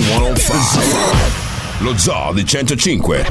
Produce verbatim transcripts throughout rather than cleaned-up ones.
centocinque. Lo zoo di centocinque.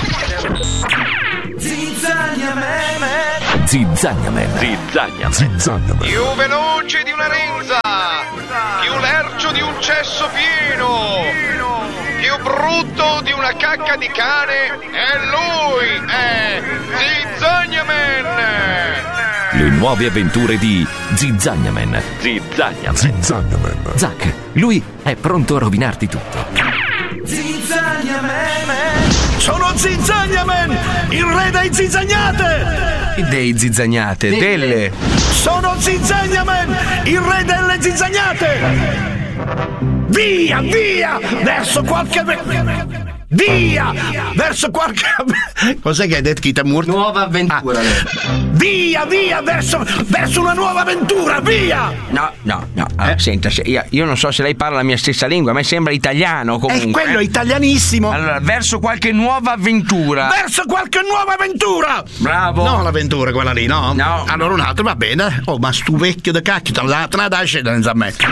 Zizzagnaman. Zizzagnaman. Zizzagnaman. Più veloce di una renza, più lercio di un cesso pieno, più brutto di una cacca di cane, è lui, è Zizzagnaman. Le nuove avventure di Zizzagnaman. Zizzagnaman. Zizzagnaman. Zack, lui è pronto a rovinarti tutto. Zizzagnaman. Sono Zizzagnaman, il re dei zizzagnate. Dei zizzagnate, De- delle. Sono Zizzagnaman, il re delle zizzagnate. Via, via, verso qualche... Via! Verso qualche... Cos'è che hai detto, Kitamur? Nuova avventura. Ah. Via, via, verso, verso una nuova avventura, via! No, no, no. Ah, eh? Senta, se, io, io non so se lei parla la mia stessa lingua, a me sembra italiano comunque. È quello, è italianissimo. Allora, verso qualche nuova avventura. Verso qualche nuova avventura! Bravo! No, l'avventura quella lì, no? No. Allora un'altra, va bene. Oh, ma stu vecchio da cacchio, te la dai scendere in zammetta.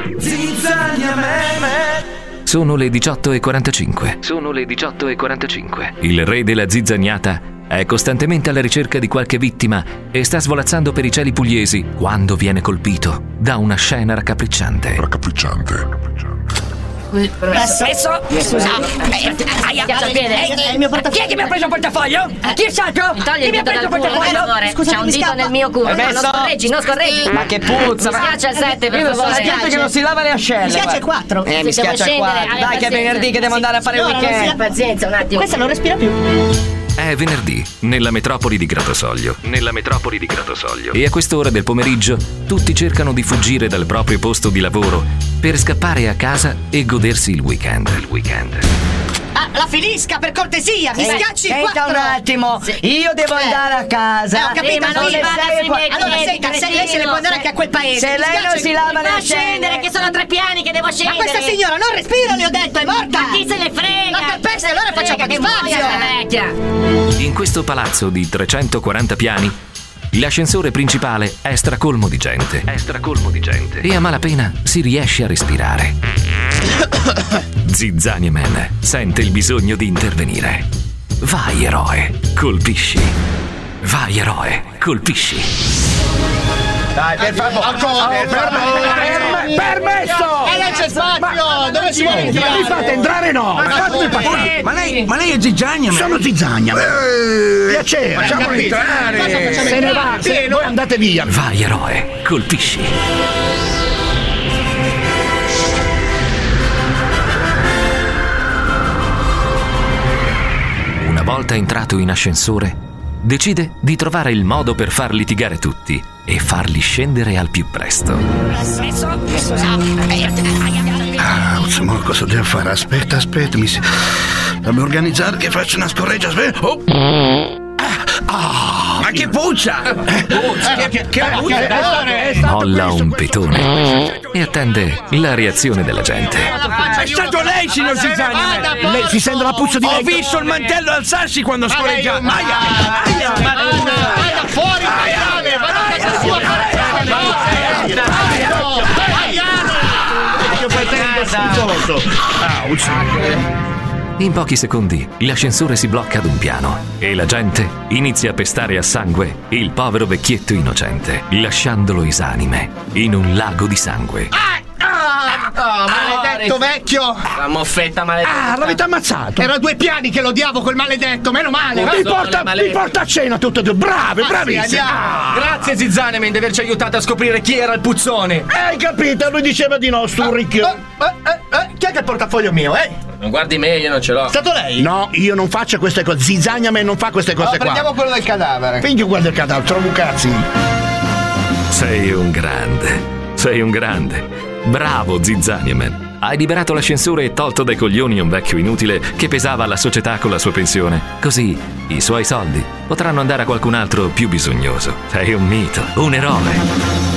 Sono le diciotto e quarantacinque. Sono le diciotto e quarantacinque. Il re della zizzagnata è costantemente alla ricerca di qualche vittima e sta svolazzando per i cieli pugliesi quando viene colpito da una scena raccapricciante. Raccapricciante. Adesso, scusa, aia, è il mio portafoglio. Chi è che mi ha preso il portafoglio? Chi è stato? Togli il mi ha dito preso dal il culo, per portafoglio? favore. Scusa, c'è un dito nel mio culo. Non scorreggi, non scorreggi. Ma che puzza! Mi schiaccia il sette, per Io favore. sono la gente che non si lava le ascelle. Mi schiaccia il quattro. Eh, mi Se devo schiaccia il scendere, quattro. abbia Dai, che è pazienza. venerdì che devo andare a fare il Signora, non weekend. sia pazienza, un attimo. Questa non respira più. È venerdì, nella metropoli di Gratosoglio. Nella metropoli di Gratosoglio. E a quest'ora del pomeriggio tutti cercano di fuggire dal proprio posto di lavoro per scappare a casa e godersi il weekend. Il weekend. Ah, la finisca, per cortesia, mi schiacci il Senta quattro. un attimo, io devo Eh. andare a casa. Eh, ho capito, Sì, ma non sì, si vada lei sui può- miei Allora, piedi, senta, se lei se ne cretino. può andare anche a quel paese. Se mi lei schiaccia non il- si lava Ma le scendere, ascelle. che sono tre piani che devo Ma scendere. questa signora non respira, le ho detto, è morta. Ma chi se ne frega? La calpesta, allora faccia Frega poco che muoia spazio. sta vecchia. In questo palazzo di trecentoquaranta piani, l'ascensore principale è stracolmo di gente. È stracolmo di gente. E a malapena si riesce a respirare. Zizzagnaman sente il bisogno di intervenire. Vai, eroe, colpisci. Vai, eroe, colpisci. Dai, per favore. Ancora, per favore. Permesso! E non c'è spazio. Dove si vuole Ma mi fate entrare, no? Ma fatemi passare. Ma lei, ma lei è Zizzagnaman? Sono Zizzagnaman. Piacere. Facciamolo entrare. Se ne va, se voi andate via. Vai, eroe, colpisci. Una volta entrato in ascensore, decide di trovare il modo per far litigare tutti e farli scendere al più presto. Ah, insomma, cosa devo fare? Aspetta, aspetta, mi si... Fammi organizzare che faccio una scorreggia, aspetta. Oh. Ah, Ma che puzza! Puzza! Che, che, che puzza! Molla un petone e attende la reazione della gente. È stato lei, signor Zizzagnaman! Lei si sente la puzza di Ho lei? visto il mantello alzarsi quando scorreggiava! Aia! Aia! Vada fuori, maiale, vada a casa sua. Io pretendo scusoso. In pochi secondi l'ascensore si blocca ad un piano e la gente inizia a pestare a sangue il povero vecchietto innocente, lasciandolo esanime in un lago di sangue. Oh, maledetto vecchio! La moffetta maledetta. Ah, l'avete ammazzato? Era due piani che lo odiavo quel maledetto, meno male! Mi porta, mi porta a cena tutte e due. Brave, bravissime. andiamo. Grazie Zizzagnaman di averci aiutato a scoprire chi era il puzzone. Hai capito? Lui diceva di no, stu ricchio. Eh, eh, eh, chi è che ha il portafoglio mio, eh? Non guardi me, io non ce l'ho. È stato lei? No, io non faccio queste cose. Zizzagnaman non fa queste cose Allora, qua. prendiamo quello del cadavere. Finché guarda il cadavere, trovo cazzi. Sei un grande, sei un grande. Bravo Zizzagnaman. Hai liberato l'ascensore e tolto dai coglioni un vecchio inutile che pesava alla società con la sua pensione. Così i suoi soldi potranno andare a qualcun altro più bisognoso. Sei un mito, un eroe.